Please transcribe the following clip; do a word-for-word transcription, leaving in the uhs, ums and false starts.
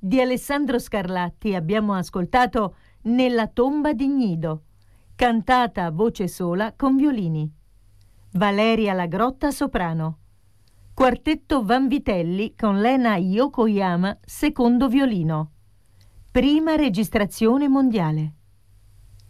Di Alessandro Scarlatti abbiamo ascoltato Nella tomba di Gnido, cantata a voce sola con violini. Valeria La Grotta soprano. Quartetto Vanvitelli con Lena Yokoyama secondo violino. Prima registrazione mondiale.